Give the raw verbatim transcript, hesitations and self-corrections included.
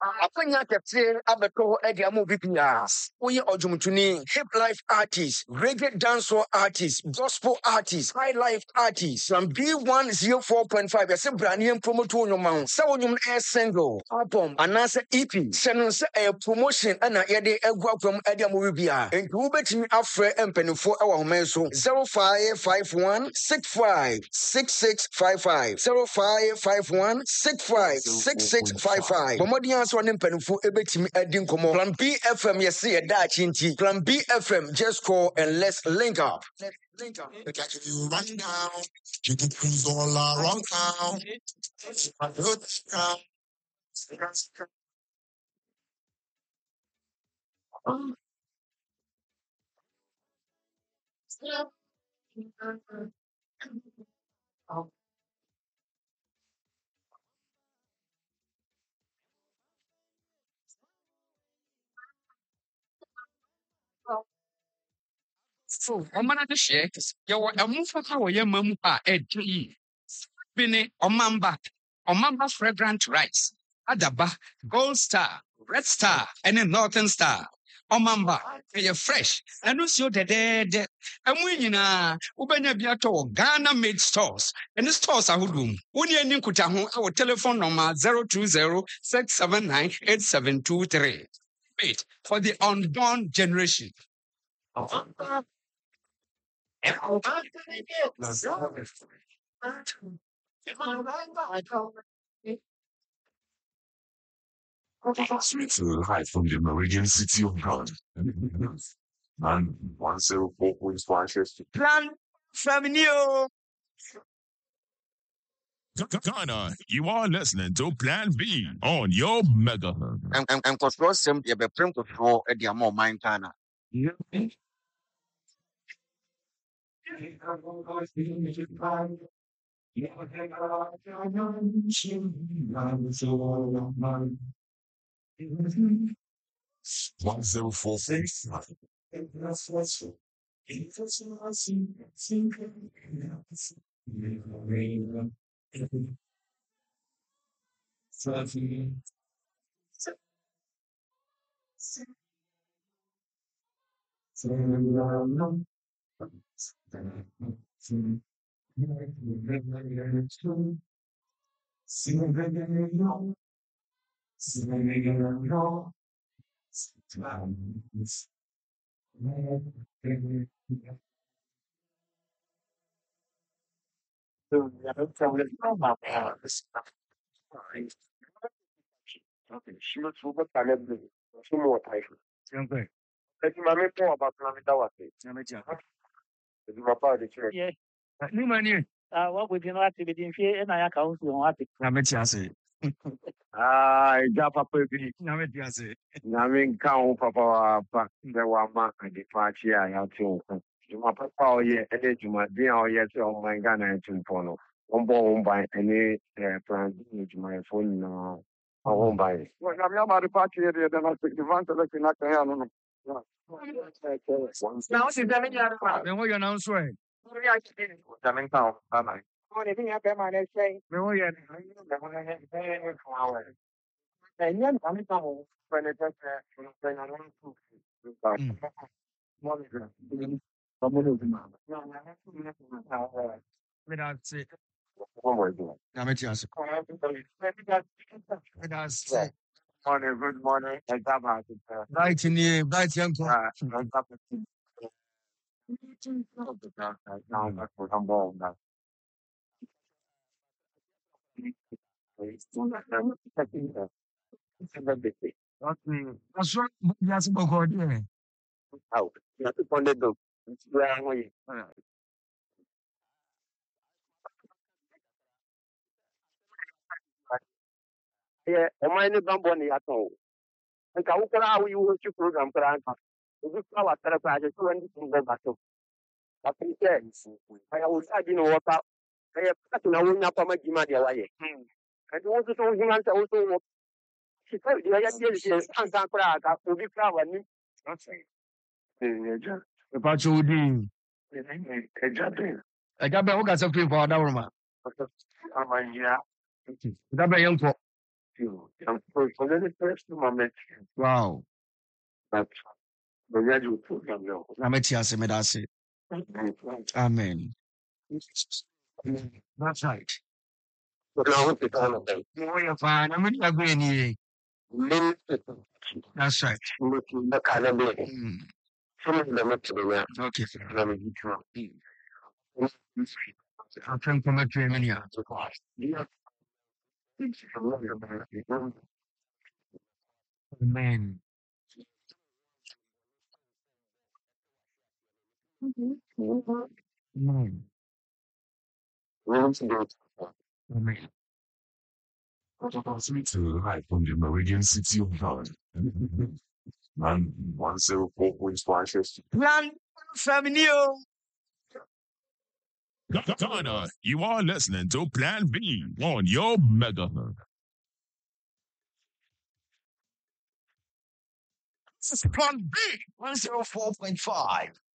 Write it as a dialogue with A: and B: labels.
A: Apanya kete abeto edi amu bipia. Oye ojumtuni, hip life artist, reggae dancehall artist, gospel artist, high life artist. From B one oh four point five, yase brani en promoto no man. Sa wonyum air single, album, anase E P. Seno se a promotion ana yede egwa from edi amu bipia. Enki ubetimi afre empenifo ewa homenso zero five five one six five six six five five zero five five one six five six six five five. Bomodi answer ne mpenifo ebetimi edi nkomo. Plan B F M yesi yeda chinti. Plan B F M, just call and let's link up. Let's link up.
B: Look at you run down. You can cruise all around town. I heard the sound.
C: So, omana de share. Yo, a move for how your mum are a tree. Bine, omamba, omamba fragrant rice. Adaba, gold star, red star, and a northern star. Omamba, you're fresh. And also the dead. And we na Ubenya Biato, Ghana made stores. And the stores are hoodroom. Uni and Ninkutahu, our telephone number zero two zero six seven nine eight seven two three. Wait for the unborn generation.
B: Sweet live from the Meridian City of God. Man, one zero four point five.
A: Plan from you.
B: Ghana, you are listening to Plan B on your mega.
A: And and and control some you be prem control e dia more mind kana.
B: One zero four six.
D: Ah, what we do not activity in fear and I account for what
E: Ah, Japa Pepi.
C: Nametiase.
E: Namin Cow Papa Pack the Wama and the party I have to. Juma Papa, yeah, and then Juma, dear, yes, oh my Ghana and Chimpono. One bone by any plan to my phone now. I won't buy it. Well, I'm about the party area, then I'll take the van to let you knock the hell on.
D: now. See, then
C: Then what you announce right?
E: Coming down, bye.
D: anything happened, my next say.
C: Then what you
D: And then I'm down.
E: When it does that, when I want to.
C: Medase.
E: One more thing.
C: Nametiase. Medase.
E: Morning, good morning. I got my
C: Right in here, right young.
E: uh, I got the now that's what I'm born now.
C: That's right. That's about God. Yeah.
E: Out. You have to put it up. It's where I'm going. Yeah, am I in the bamboo at all? And I will allow you to program for answer. If you our therapist, you want to go back to. I think yes. I will tell you what I have got to know when I'm a Jima. I want to know him and also. She said, "You are just a can't cry. I will be proud of me."
C: The patch would be.
E: Exactly.
C: I got my own something for that woman.
E: I'm a yeah.
C: That by young folk.
E: you. I'm for the first moment
A: Wow.
E: that the radio program now.
A: Nameti asemedase. Amen. That's right.
E: But I want to tell them.
A: Oh, you're fine. I'm going to agree in here. That's right.
E: Looking the kind of way.
A: Mm.
E: Some of them up to the ground.
A: Okay, sir.
E: Let me get you up.
A: I'll try and come back to you in a minute.
E: Yeah.
A: Amen. Amen. Amen.
B: Transmitting live from the Meridian City of God. Man, one zero four point five.
A: Plan family.
F: Ghana, you are listening to Plan B on your megahertz.
A: This is Plan B, one oh four point five.